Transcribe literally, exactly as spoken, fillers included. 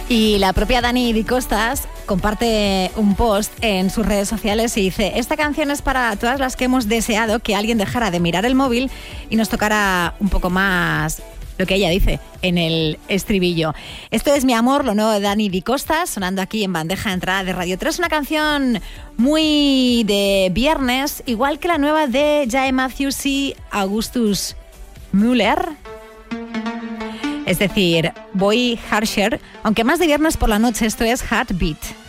Y la propia Dani Di Costas comparte un post en sus redes sociales y dice: esta canción es para todas las que hemos deseado que alguien dejara de mirar el móvil y nos tocara un poco más lo que ella dice en el estribillo. Esto es Mi Amor, lo nuevo de Dani Di Costas, sonando aquí en bandeja de entrada de Radio tres. Una canción muy de viernes, igual que la nueva de Jae Matthews y Augustus Müller. Es decir, Boy Harsher, aunque más de viernes por la noche. Esto es Heartbeat.